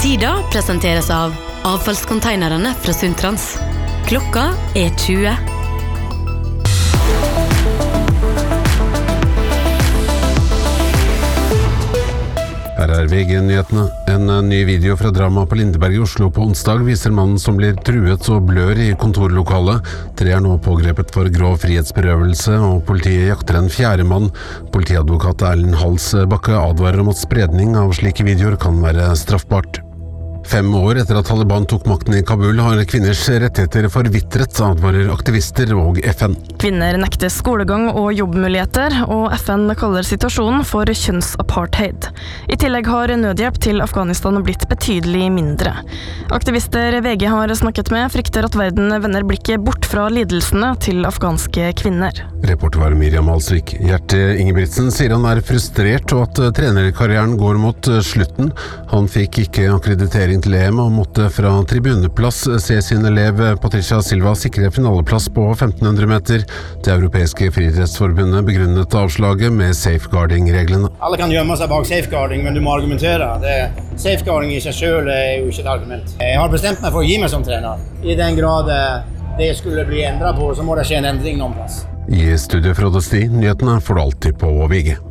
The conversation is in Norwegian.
Tida presenteres av avfallskonteinerne fra Sundtrans. Klokka 20. Her VG-nyhetene. En ny video fra drama på Lindeberg i Oslo på onsdag viser mannen som blir truet og blør i kontorlokalet. 3 nå pågrepet for grov frihetsberøvelse, og politiet jakter en 4. mann. Politiadvokat Erlend Hals Bakke advarer om at spredning av slike videoer kan være straffbart. 5 år etter at Taliban tok makten i Kabul har kvinners rettigheter forvitret, advarer aktivister og FN. Kvinner nekter skolegang og jobbmuligheter, og FN kaller situasjonen for kjønnsapartheid. I tillegg har nødhjelp til Afghanistan blitt betydelig mindre. Aktivister VG har snakket med frykter at verden vender blikket bort fra lidelsene til afghanske kvinner. Reporter var Miriam Alsvik. Gjert Ingebrigtsen sier han er frustrert og at trenerkarrieren går mot slutten. Han fikk ikke akkreditering til EM og måtte fra tribuneplass se sin elev Patricia Silva sikre finaleplass på 1500 meter. Det europeiske friidrettsforbundet begrunnet avslaget med safeguarding-reglene. Alle kan gjemme seg bak safeguarding, men du må argumentere. Safeguarding i seg selv er jo ikke et argument. Jeg har bestemt meg for å gi meg som trener. I den grad det skulle bli endret på, så må det skje en endring noen plass. I studio Frode Sti, nyhetene får du alltid på VG.